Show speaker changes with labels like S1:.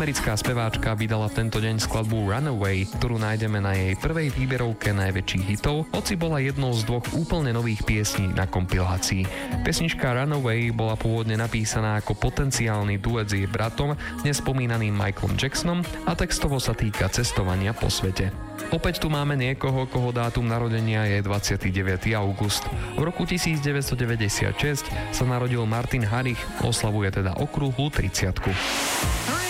S1: Americká speváčka vydala tento deň skladbu Runaway, ktorú nájdeme na jej prvej výberovke najväčších hitov, hoci bola jednou z dvoch úplne nových piesní na kompilácii. Pesnička Runaway bola pôvodne napísaná ako potenciálny duet s jej bratom, nespomínaným Michaelom Jacksonom, a textovo sa týka cestovania po svete. Opäť tu máme niekoho, koho dátum narodenia je 29. august. V roku 1996 sa narodil Martin Harrich, oslavuje teda okrúhlu 30-ku.